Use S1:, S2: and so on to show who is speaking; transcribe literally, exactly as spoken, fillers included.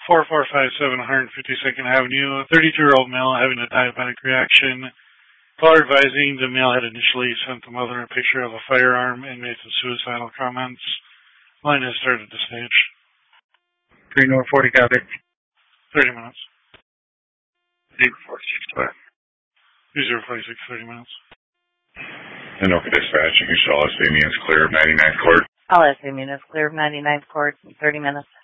S1: four four five seven one fifty-second Avenue, a thirty-two-year-old male having a diabetic reaction. Caller advising the male had initially sent the mother a picture of a firearm and made some suicidal comments. Line has started the stage.
S2: three North forty, copy.
S1: thirty minutes.
S2: zero four six five.
S1: two zero four six, thirty minutes.
S2: And over dispatch, you can show us the Munis clear of ninety-ninth Court.
S3: I'll ask the Munis clear of ninety-ninth Court in thirty minutes.